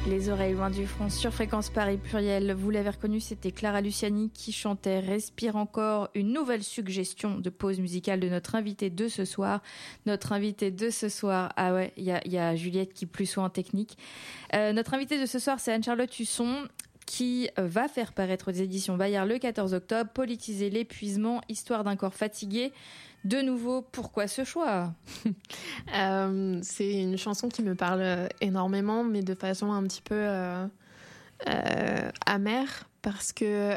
Les oreilles loin du front sur Fréquence Paris Pluriel. Vous l'avez reconnu, c'était Clara Luciani qui chantait Respire encore, une nouvelle suggestion de pause musicale de notre invité de ce soir. Notre invité de ce soir, ah ouais, il y a Juliette qui plus soit en technique. Notre invité de ce soir, c'est Anne-Charlotte Husson qui va faire paraître aux éditions Bayard le 14 octobre, Politiser l'épuisement, histoire d'un corps fatigué. De nouveau, pourquoi ce choix ? C'est une chanson qui me parle énormément, mais de façon un petit peu amère, parce que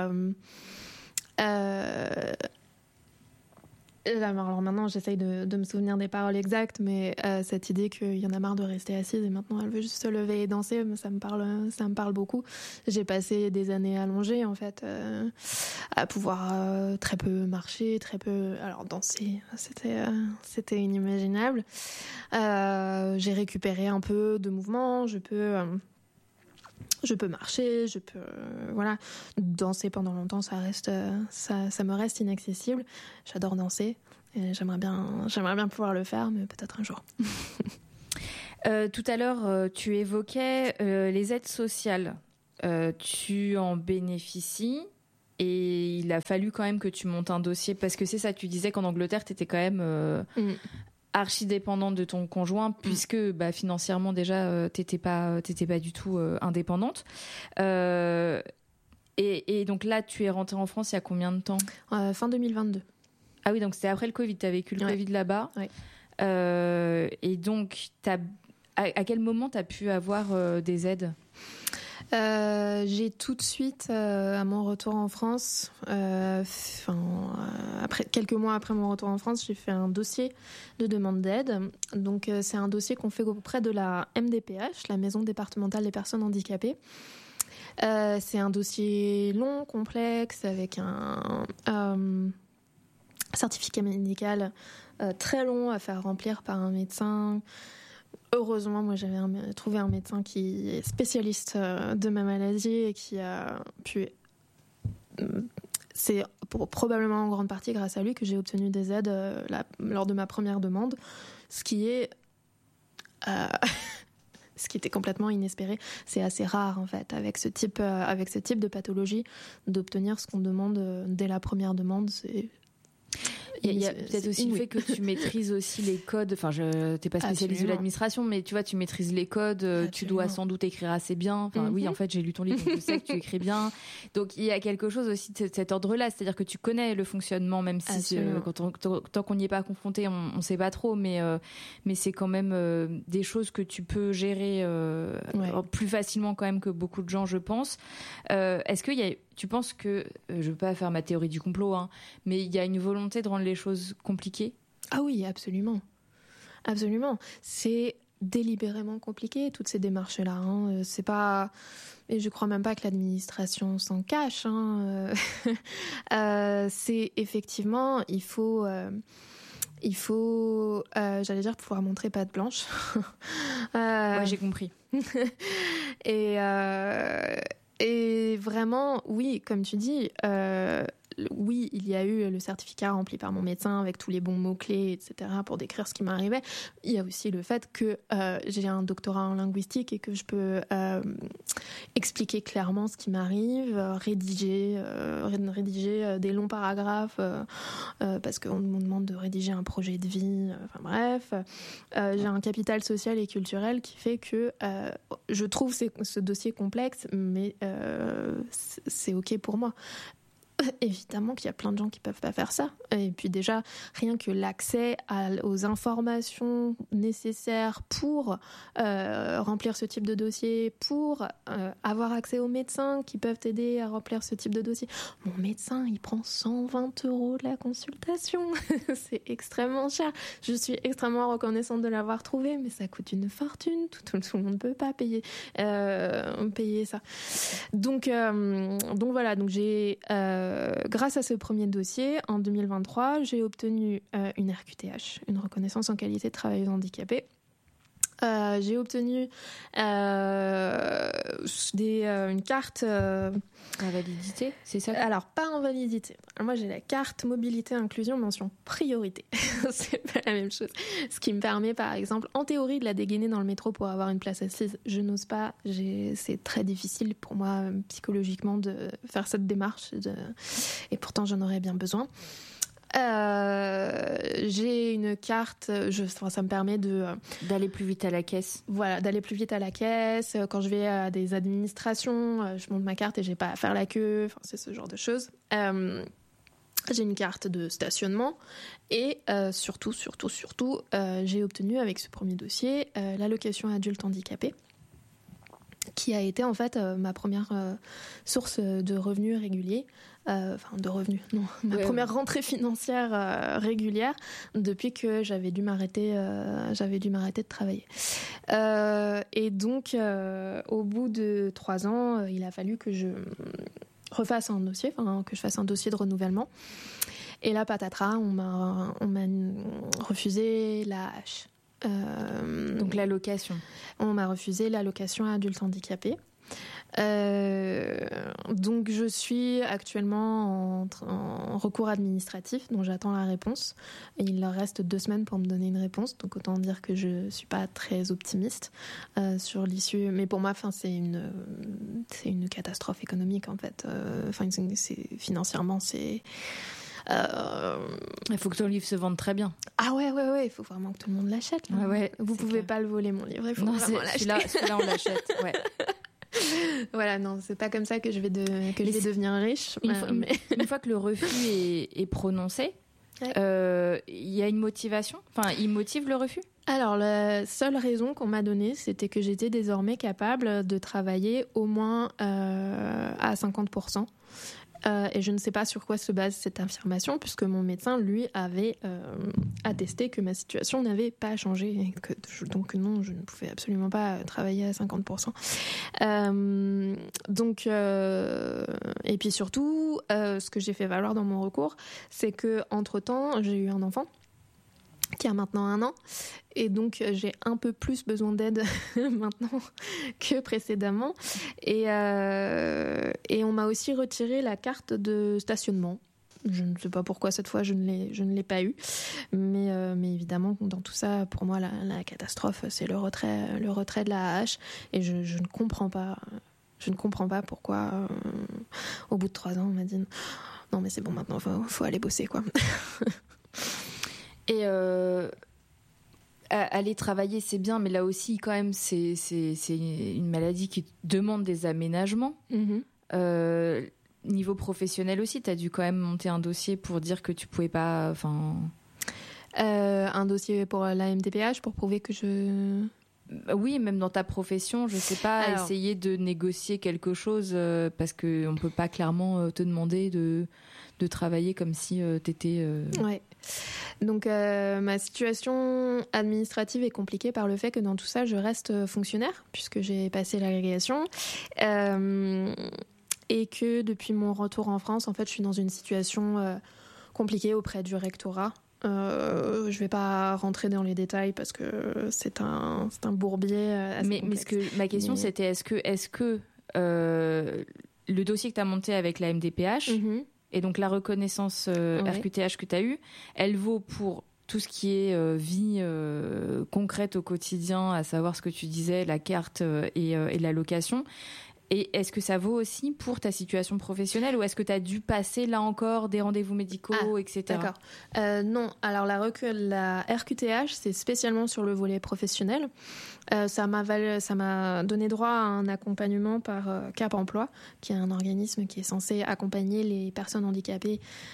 alors maintenant j'essaye de me souvenir des paroles exactes, mais cette idée qu'il y en a marre de rester assise et maintenant elle veut juste se lever et danser, ça me parle beaucoup. J'ai passé des années allongées en fait, à pouvoir très peu marcher, très peu, alors danser, c'était inimaginable. J'ai récupéré un peu de mouvement, je peux marcher, je peux voilà, danser pendant longtemps, ça me reste inaccessible. J'adore danser et j'aimerais bien pouvoir le faire, mais peut-être un jour. Tout à l'heure, tu évoquais les aides sociales. Tu en bénéficies et il a fallu quand même que tu montes un dossier, parce que c'est ça, tu disais qu'en Angleterre, tu étais quand même archi dépendante de ton conjoint, puisque financièrement déjà t'étais pas du tout indépendante, et donc là tu es rentrée en France il y a combien de temps ? Fin 2022. Ah oui, donc c'était après le Covid, t'as vécu le Covid là-bas. Ouais. Et donc à quel moment t'as pu avoir des aides ? J'ai tout de suite, à mon retour en France, après quelques mois après mon retour en France, j'ai fait un dossier de demande d'aide. Donc c'est un dossier qu'on fait auprès de la MDPH, la Maison départementale des personnes handicapées. C'est un dossier long, complexe, avec un certificat médical très long à faire remplir par un médecin. Heureusement, moi, j'avais trouvé un médecin qui est spécialiste de ma maladie et qui a pu... C'est probablement en grande partie grâce à lui que j'ai obtenu des aides lors de ma première demande, ce qui est... ce qui était complètement inespéré. C'est assez rare, en fait, avec ce type de pathologie, d'obtenir ce qu'on demande dès la première demande. Il y a peut-être aussi le fait que tu maîtrises aussi les codes. Enfin, t'es pas spécialiste de l'administration, mais tu vois, tu maîtrises les codes. Absolument. Tu dois sans doute écrire assez bien. Enfin, oui, en fait, j'ai lu ton livre, donc je sais que tu écris bien. Donc, il y a quelque chose aussi de cet ordre-là, c'est-à-dire que tu connais le fonctionnement, même si tant qu'on n'y est pas confronté, on sait pas trop. Mais c'est quand même des choses que tu peux gérer plus facilement quand même que beaucoup de gens, je pense. Est-ce que tu penses que, je veux pas faire ma théorie du complot, mais il y a une volonté de rendre les choses compliquées ? Ah oui, absolument. Absolument. C'est délibérément compliqué, toutes ces démarches-là. C'est pas... Et je crois même pas que l'administration s'en cache. C'est effectivement... Il faut j'allais dire, pouvoir montrer patte blanche. Ouais, j'ai compris. Et vraiment, oui, comme tu dis, oui, il y a eu le certificat rempli par mon médecin avec tous les bons mots-clés, etc., pour décrire ce qui m'arrivait. Il y a aussi le fait que j'ai un doctorat en linguistique et que je peux expliquer clairement ce qui m'arrive, rédiger des longs paragraphes, parce qu'on me demande de rédiger un projet de vie, enfin bref. J'ai un capital social et culturel qui fait que je trouve ce dossier complexe, mais c'est OK pour moi. Évidemment qu'il y a plein de gens qui peuvent pas faire ça. Et puis déjà, rien que l'accès aux informations nécessaires pour remplir ce type de dossier, pour avoir accès aux médecins qui peuvent t'aider à remplir ce type de dossier. Mon médecin, il prend 120 € de la consultation. C'est extrêmement cher. Je suis extrêmement reconnaissante de l'avoir trouvé, mais ça coûte une fortune. Tout le monde ne peut pas payer ça. Donc voilà, donc j'ai... grâce à ce premier dossier, en 2023, j'ai obtenu une RQTH, une reconnaissance en qualité de travailleuse handicapée, J'ai obtenu une carte... Invalidité, c'est ça? Alors, pas invalidité. Alors, moi, j'ai la carte mobilité inclusion mention priorité. C'est pas la même chose. Ce qui me permet, par exemple, en théorie, de la dégainer dans le métro pour avoir une place assise. Je n'ose pas. C'est très difficile pour moi, psychologiquement, de faire cette démarche. Et pourtant, j'en aurais bien besoin. J'ai une carte, ça me permet d'aller plus vite à la caisse. Voilà, d'aller plus vite à la caisse. Quand je vais à des administrations, je monte ma carte et j'ai pas à faire la queue. Enfin, c'est ce genre de choses. J'ai une carte de stationnement et surtout, j'ai obtenu avec ce premier dossier l'allocation adulte handicapé, qui a été en fait ma première source de revenus réguliers. Première rentrée financière régulière depuis que j'avais dû m'arrêter de travailler. Et donc, au bout de 3 ans, il a fallu que je refasse un dossier, que je fasse un dossier de renouvellement. Et là, patatras, on m'a refusé l'AAH. Donc l'allocation. On m'a refusé l'allocation adulte handicapé. Donc je suis actuellement en recours administratif dont j'attends la réponse et il leur reste 2 semaines pour me donner une réponse, donc autant dire que je suis pas très optimiste sur l'issue, mais pour moi c'est une catastrophe économique en fait. Financièrement c'est il faut que ton livre se vende très bien. Ah ouais, il faut vraiment que tout le monde l'achète. Ouais, vous pouvez clair. pas le voler mon livre, il faut vraiment l'acheter. Celui-là on l'achète, ouais. Voilà, non, c'est pas comme ça que je vais devenir riche. Une fois que le refus est prononcé, il y a une motivation. Enfin, il motive le refus. Alors, la seule raison qu'on m'a donnée, c'était que j'étais désormais capable de travailler au moins à 50%. Et je ne sais pas sur quoi se base cette affirmation, puisque mon médecin, lui, avait attesté que ma situation n'avait pas changé, et donc non, je ne pouvais absolument pas travailler à 50%. Et puis surtout, ce que j'ai fait valoir dans mon recours, c'est que entre-temps, j'ai eu un enfant qui a maintenant 1 an, et donc j'ai un peu plus besoin d'aide maintenant que précédemment, et on m'a aussi retiré la carte de stationnement. Je ne sais pas pourquoi cette fois je ne l'ai pas eu, mais évidemment dans tout ça, pour moi la catastrophe, c'est le retrait de la AAH, et je ne comprends pas pourquoi au bout de 3 ans on m'a dit non mais c'est bon, maintenant faut aller bosser quoi. Et aller travailler, c'est bien, mais là aussi, quand même, c'est une maladie qui demande des aménagements. Mm-hmm. Niveau professionnel aussi, tu as dû quand même monter un dossier pour dire que tu pouvais pas... un dossier pour la MDPH pour prouver que je... Oui, même dans ta profession, je sais pas, essayer de négocier quelque chose, parce qu'on peut pas clairement te demander de travailler comme si t'étais... Ouais. Donc ma situation administrative est compliquée par le fait que dans tout ça, je reste fonctionnaire, puisque j'ai passé l'agrégation. Et que depuis mon retour en France, en fait, je suis dans une situation compliquée auprès du rectorat. Je vais pas rentrer dans les détails parce que c'est un bourbier assez complexe. Ma question c'était est-ce que le dossier que tu as monté avec la MDPH, mm-hmm. et donc la reconnaissance RQTH que tu as eue, elle vaut pour tout ce qui est vie concrète au quotidien, à savoir ce que tu disais, la carte et l'allocation. Et est-ce que ça vaut aussi pour ta situation professionnelle, ou est-ce que tu as dû passer là encore des rendez-vous médicaux, etc. D'accord. Non, alors la RQTH, c'est spécialement sur le volet professionnel. Ça m'a donné droit à un accompagnement par Cap Emploi, qui est un organisme qui est censé accompagner les personnes handicapées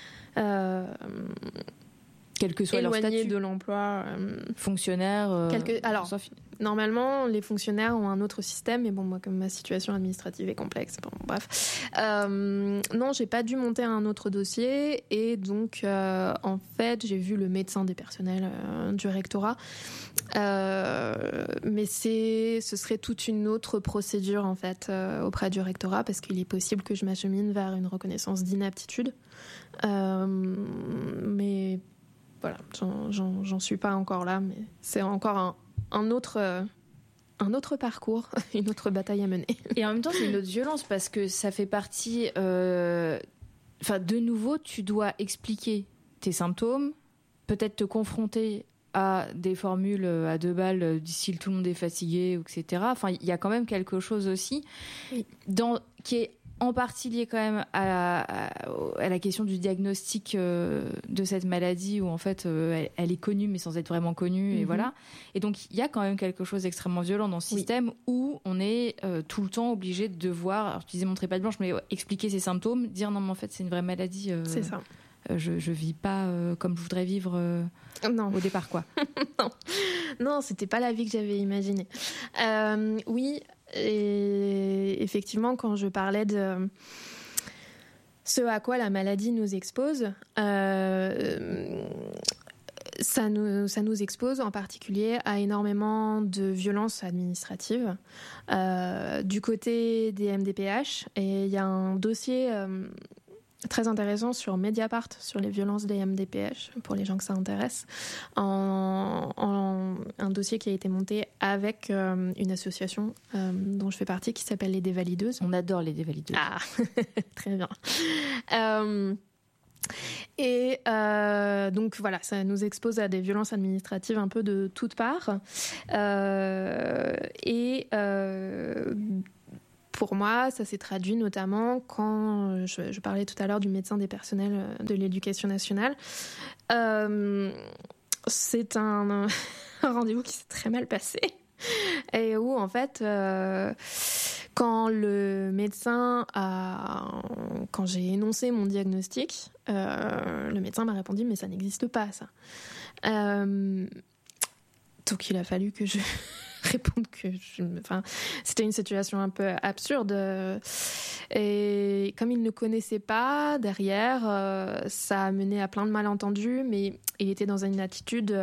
quel que soit leur statut de l'emploi, fonctionnaire. Alors, normalement, les fonctionnaires ont un autre système, mais bon, moi, comme ma situation administrative est complexe, bon, bref. Non, j'ai pas dû monter un autre dossier, et donc, en fait, j'ai vu le médecin des personnels du rectorat, mais ce serait toute une autre procédure, en fait, auprès du rectorat, parce qu'il est possible que je m'achemine vers une reconnaissance d'inaptitude, mais voilà, j'en suis pas encore là, mais c'est encore un autre un autre parcours, une autre bataille à mener. Et en même temps, c'est une autre violence parce que ça fait partie... de nouveau, tu dois expliquer tes symptômes, peut-être te confronter à des formules à 2 balles du style tout le monde est fatigué, etc. Enfin, il y a quand même quelque chose aussi qui est en partie lié quand même à la question du diagnostic de cette maladie où en fait elle est connue mais sans être vraiment connue et voilà. Et donc il y a quand même quelque chose d'extrêmement violent dans ce système où on est tout le temps obligé de devoir, alors je disais montrer patte blanche, mais expliquer ses symptômes, dire non mais en fait c'est une vraie maladie. C'est ça. Je vis pas comme je voudrais vivre au départ quoi. Non, c'était pas la vie que j'avais imaginée. Oui. Et effectivement, quand je parlais de ce à quoi la maladie nous expose, ça nous expose en particulier à énormément de violences administratives du côté des MDPH. Et il y a un dossier très intéressant sur Mediapart sur les violences des MDPH pour les gens que ça intéresse, un dossier qui a été monté avec une association dont je fais partie qui s'appelle les Dévalideuses. On adore les Dévalideuses. Ah, très bien. Et donc voilà, ça nous expose à des violences administratives un peu de toutes parts. Pour moi, ça s'est traduit notamment quand je parlais tout à l'heure du médecin des personnels de l'éducation nationale. C'est un rendez-vous qui s'est très mal passé et où en fait, quand le médecin quand j'ai énoncé mon diagnostic, le médecin m'a répondu mais ça n'existe pas ça. Donc il a fallu que je répondre c'était une situation un peu absurde et comme il ne connaissait pas derrière, ça a mené à plein de malentendus, mais il était dans une attitude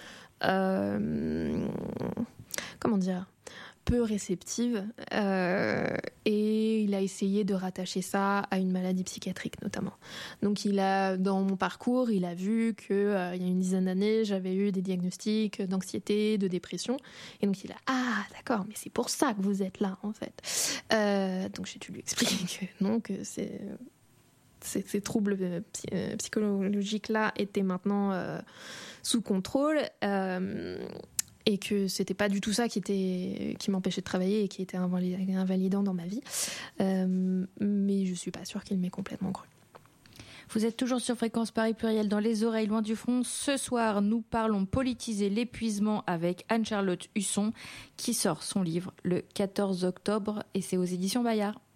comment dire, peu réceptive et il a essayé de rattacher ça à une maladie psychiatrique notamment. Donc dans mon parcours, il a vu que il y a une dizaine d'années, j'avais eu des diagnostics d'anxiété, de dépression, et donc il a d'accord, mais c'est pour ça que vous êtes là en fait. Donc j'ai dû lui expliquer que non, que ces troubles psychologiques-là étaient maintenant sous contrôle. Et que c'était pas du tout ça qui m'empêchait de travailler et qui était invalidant dans ma vie. Mais je suis pas sûre qu'il m'ait complètement cru. Vous êtes toujours sur Fréquence Paris Pluriel dans les oreilles loin du front. Ce soir, nous parlons politiser l'épuisement avec Anne-Charlotte Husson qui sort son livre le 14 octobre et c'est aux éditions Bayard.